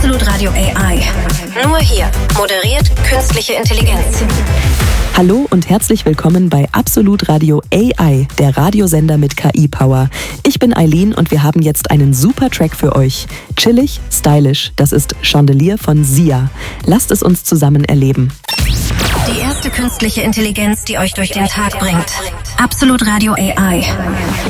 Absolut Radio AI. Nur hier moderiert künstliche Intelligenz. Hallo und herzlich willkommen bei Absolut Radio AI, der Radiosender mit KI-Power. Ich bin Eileen und wir haben jetzt einen super Track für euch. Chillig, stylisch, das ist Chandelier von Sia. Lasst es uns zusammen erleben. Die erste künstliche Intelligenz, die euch durch den Tag bringt. Absolut Radio AI.